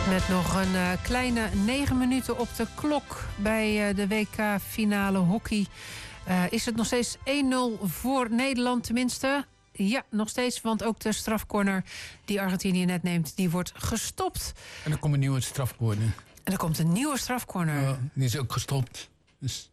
Met nog een kleine 9 minuten op de klok bij de WK-finale hockey. Is het nog steeds 1-0 voor Nederland tenminste? Ja, nog steeds, want ook de strafcorner die Argentinië net neemt, die wordt gestopt. En er komt een nieuwe strafcorner. En er komt een nieuwe strafcorner. Die is ook gestopt. Dus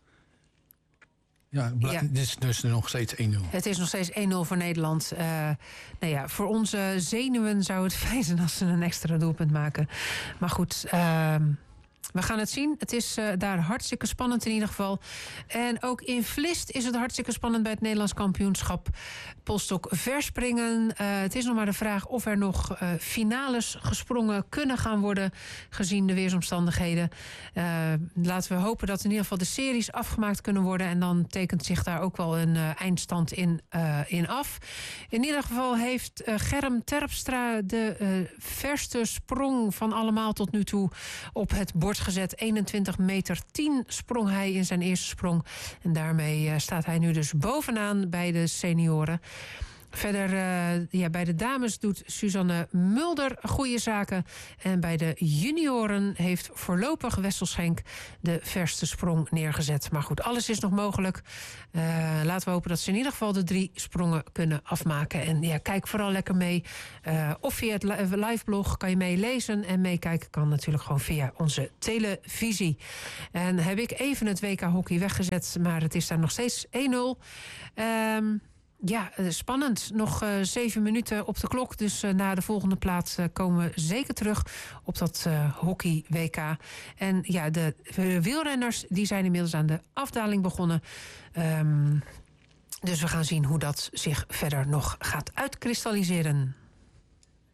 het is dus nog steeds 1-0. Het is nog steeds 1-0 voor Nederland. Voor onze zenuwen zou het fijn zijn als ze een extra doelpunt maken. Maar goed, we gaan het zien. Het is daar hartstikke spannend in ieder geval. En ook in Vlist is het hartstikke spannend bij het Nederlands kampioenschap polstok verspringen. Het is nog maar de vraag of er nog finales gesprongen kunnen gaan worden gezien de weersomstandigheden. Laten we hopen dat in ieder geval de series afgemaakt kunnen worden. En dan tekent zich daar ook wel een eindstand in af. In ieder geval heeft Germ Terpstra de verste sprong van allemaal tot nu toe op het bord gezet. 21,10 meter sprong hij in zijn eerste sprong. En daarmee staat hij nu dus bovenaan bij de senioren. Verder, bij de dames doet Suzanne Mulder goede zaken. En bij de junioren heeft voorlopig Wessel Schenk de verste sprong neergezet. Maar goed, alles is nog mogelijk. Laten we hopen dat ze in ieder geval de 3 sprongen kunnen afmaken. En kijk vooral lekker mee. Of via het liveblog kan je meelezen. En meekijken kan natuurlijk gewoon via onze televisie. En heb ik even het WK hockey weggezet. Maar het is daar nog steeds 1-0. Spannend. Nog 7 minuten op de klok. Dus na de volgende plaat komen we zeker terug op dat hockey-WK. En de wielrenners die zijn inmiddels aan de afdaling begonnen. Dus we gaan zien hoe dat zich verder nog gaat uitkristalliseren.